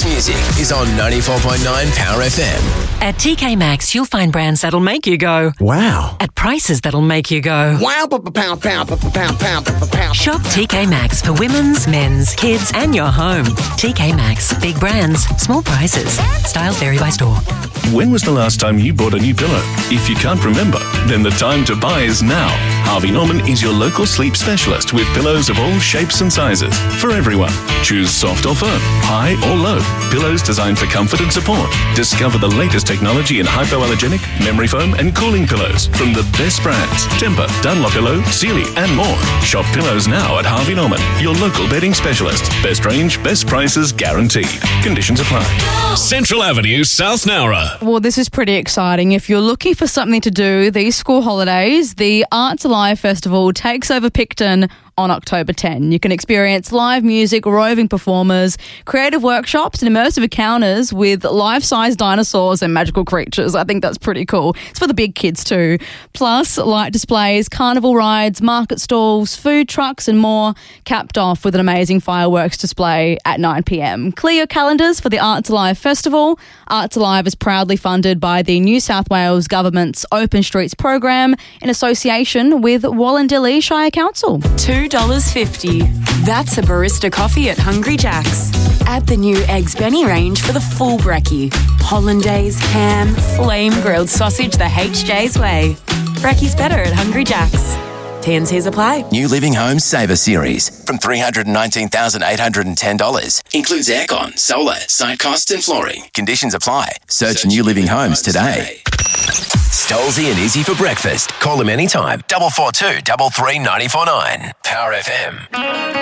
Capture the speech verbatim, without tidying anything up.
best music is on ninety-four point nine Power F M. At T K Maxx, you'll find brands that'll make you go, wow. At prices that'll make you go, wow. Pow, pow, pow, pow, pow, pow, pow. Shop T K Maxx for women's, men's, kids and your home. T K Maxx. Big brands, small prices. Styles vary by store. When was the last time you bought a new pillow? If you can't remember, then the time to buy is now. Harvey Norman is your local sleep specialist with pillows of all shapes and sizes for everyone. Choose soft or firm, high or low. Pillows designed for comfort and support. Discover the latest technology in hypoallergenic, memory foam and cooling pillows from the best brands. Tempur, Dunlopillow, Sealy and more. Shop pillows now at Harvey Norman, your local bedding specialist. Best range, best prices guaranteed. Conditions apply. Central Avenue, South Nowra. Well, this is pretty exciting. If you're looking for something to do these school holidays, the Arts Alive Festival takes over Picton on October tenth. You can experience live music, roving performers, creative workshops and immersive encounters with life-size dinosaurs and magical creatures. I think that's pretty cool. It's for the big kids too. Plus, light displays, carnival rides, market stalls, food trucks and more, capped off with an amazing fireworks display at nine p.m. Clear your calendars for the Arts Alive Festival. Arts Alive is proudly funded by the New South Wales Government's Open Streets program in association with Wallandilly Shire Council. two dollars fifty. That's a barista coffee at Hungry Jack's. Add the new Eggs Benny range for the full brekkie. Hollandaise, ham, flame grilled sausage the H J's way. Brekkie's better at Hungry Jack's. T and C's apply. New Living Homes Saver Series from three hundred nineteen thousand eight hundred ten dollars. Includes aircon, solar, site costs and flooring. Conditions apply. Search, Search New Living Homes today. Stolzy and Izzy for breakfast. Call them anytime. Double four two double three ninety four nine. Power F M.